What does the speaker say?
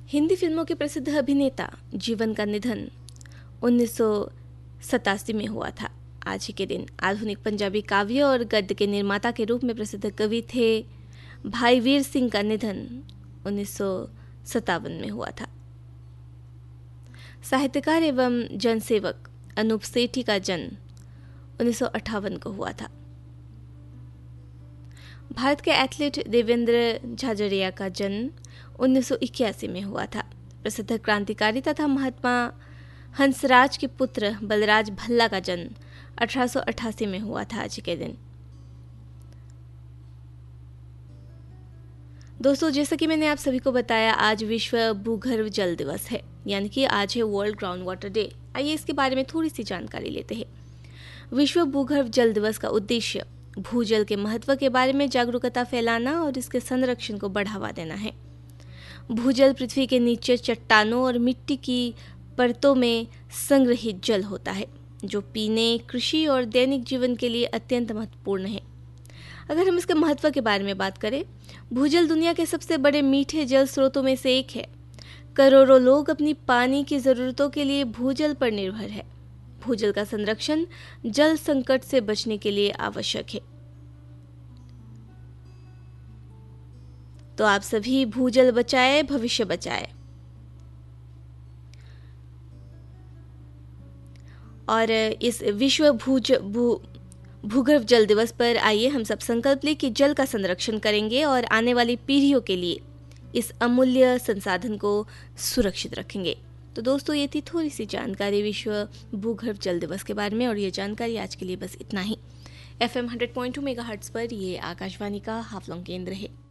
हिंदी फिल्मों के प्रसिद्ध अभिनेता जीवन का निधन 1987 में हुआ था। आज ही के दिन आधुनिक पंजाबी काव्य और गद्य के निर्माता के रूप में प्रसिद्ध कवि थे भाई वीर सिंह का निधन 1957 में हुआ था। साहित्यकार एवं जनसेवक अनूप सेठी का जन्म 1958 को हुआ था। भारत के एथलीट देवेंद्र झाझड़िया का जन्म 1981 में हुआ था। प्रसिद्ध क्रांतिकारी तथा महात्मा हंसराज के पुत्र बलराज भल्ला का जन्म 1888 में हुआ था आज के दिन। दोस्तों, जैसा कि मैंने आप सभी को बताया, आज विश्व भूगर्भ जल दिवस है, यानी कि आज है वर्ल्ड ग्राउंड वाटर डे। आइए इसके बारे में थोड़ी सी जानकारी लेते हैं। विश्व भूगर्भ जल दिवस का उद्देश्य भूजल के महत्व के बारे में जागरूकता फैलाना और इसके संरक्षण को बढ़ावा देना है। भूजल पृथ्वी के नीचे चट्टानों और मिट्टी की परतों में संग्रहित जल होता है, जो पीने, कृषि और दैनिक जीवन के लिए अत्यंत महत्वपूर्ण है। अगर हम इसके महत्व के बारे में बात करें, भूजल दुनिया के सबसे बड़े मीठे जल स्रोतों में से एक है। करोड़ों लोग अपनी पानी की जरूरतों के लिए भूजल पर निर्भर है। भूजल का संरक्षण जल संकट से बचने के लिए आवश्यक है। तो आप सभी भूजल बचाएं, भविष्य बचाएं। और इस विश्व भूगर्भ जल दिवस पर आइए हम सब संकल्प लें कि जल का संरक्षण करेंगे और आने वाली पीढ़ियों के लिए इस अमूल्य संसाधन को सुरक्षित रखेंगे। तो दोस्तों, ये थी थोड़ी सी जानकारी विश्व भूगर्भ जल दिवस के बारे में, और ये जानकारी आज के लिए बस इतना ही। FM 100.2 मेगाहर्ट्ज पर ये आकाशवाणी का हाफलॉन्ग केंद्र है।